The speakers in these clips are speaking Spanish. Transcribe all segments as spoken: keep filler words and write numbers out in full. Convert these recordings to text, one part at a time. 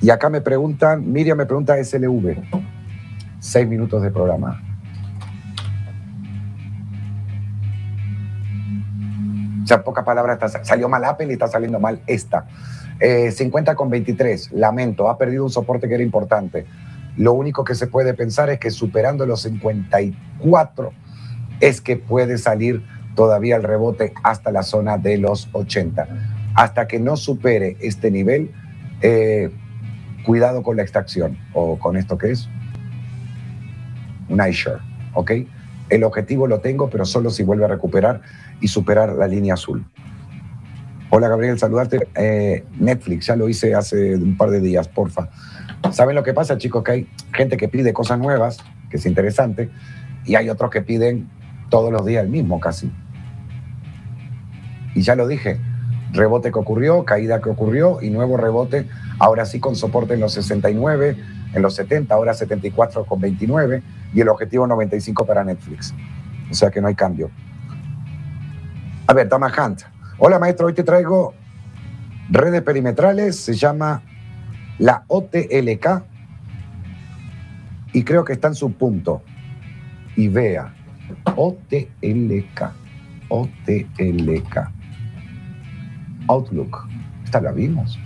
Y acá me preguntan, Miriam me pregunta S L V. Seis minutos de programa. O sea, en pocas palabras, está, salió mal Apple y está saliendo mal esta. Eh, cincuenta con veintitrés, lamento, ha perdido un soporte que era importante. Lo único que se puede pensar es que superando los cincuenta y cuatro es que puede salir todavía el rebote hasta la zona de los ochenta. Hasta que no supere este nivel, eh, cuidado con la extracción, o con esto que es un iShare, ¿ok? El objetivo lo tengo, pero solo si vuelve a recuperar y superar la línea azul. Hola Gabriel, saludarte. Eh, Netflix, ya lo hice hace un par de días, porfa. ¿Saben lo que pasa, chicos? Que hay gente que pide cosas nuevas, que es interesante, y hay otros que piden todos los días el mismo casi. Y ya lo dije, rebote que ocurrió, caída que ocurrió y nuevo rebote, ahora sí con soporte en los sesenta y nueve, en los setenta, ahora setenta y cuatro con veintinueve y el objetivo noventa y cinco para Netflix. O sea que no hay cambio. A ver, Tama Hunt. Hola maestro, hoy te traigo redes perimetrales, se llama la O T L K y creo que está en su punto. Y vea, O T L K, O T L K. Outlook, esta la vimos.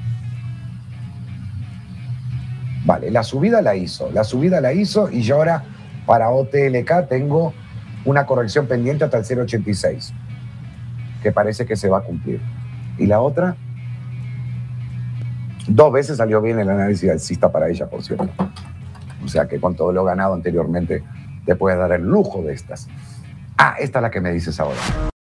Vale, la subida la hizo, la subida la hizo y yo ahora para O T L K tengo una corrección pendiente hasta el cero ochenta y seis, que parece que se va a cumplir. Y la otra, dos veces salió bien el análisis alcista para ella, por cierto. O sea que con todo lo ganado anteriormente te puedes dar el lujo de estas. Ah, esta es la que me dices ahora.